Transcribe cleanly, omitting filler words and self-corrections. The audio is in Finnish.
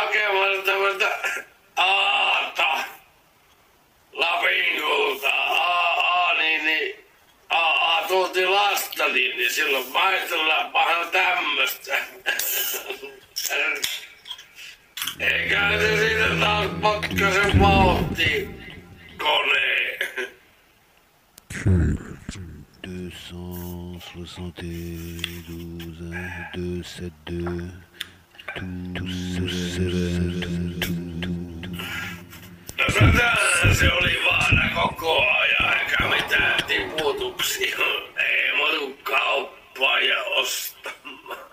hakemassa tämmöistä aata. Lapinkulta. Niin. Tuotiin lasta, niin silloin maistellaanpahan tämmöstä. Eikä se siitä taas potkasen vauhtiin koneen. 272, 272, No se oli vaara koko ajan, eikä mitään tiputuksia. Ei muuta kauppaa ja ostaa.